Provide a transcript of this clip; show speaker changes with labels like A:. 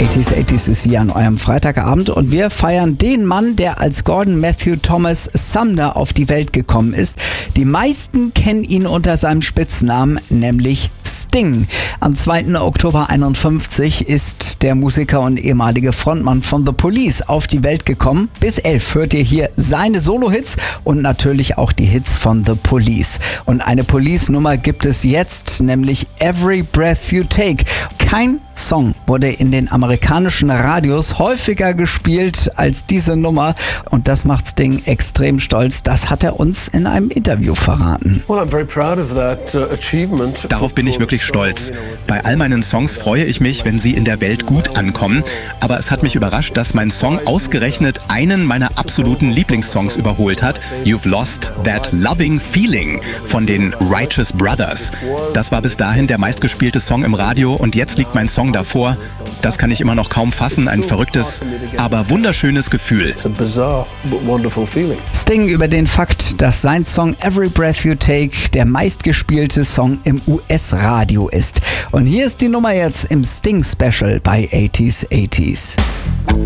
A: 80s ist hier an eurem Freitagabend und wir feiern den Mann, der als Gordon Matthew Thomas Sumner auf die Welt gekommen ist. Die meisten kennen ihn unter seinem Spitznamen, nämlich Sting. Am 2. Oktober 1951 ist der Musiker und ehemalige Frontmann von The Police auf die Welt gekommen. Bis 11 hört ihr hier seine Solo-Hits und natürlich auch die Hits von The Police. Und eine Police-Nummer gibt es jetzt, nämlich Every Breath You Take. Kein Song wurde in den amerikanischen Radios häufiger gespielt als diese Nummer und das macht Sting extrem stolz. Das hat er uns in einem Interview verraten.
B: Darauf bin ich wirklich stolz. Bei all meinen Songs freue ich mich, wenn sie in der Welt gut ankommen. Aber es hat mich überrascht, dass mein Song ausgerechnet einen meiner absoluten Lieblingssongs überholt hat. You've Lost That Loving Feeling von den Righteous Brothers. Das war bis dahin der meistgespielte Song im Radio und jetzt liegt mein Song davor. Das kann ich immer noch kaum fassen. Ein verrücktes, aber wunderschönes Gefühl.
A: Sting über den Fakt, dass sein Song Every Breath You Take der meistgespielte Song im US-Radio ist. Und hier ist die Nummer jetzt im Sting-Special bei 80s.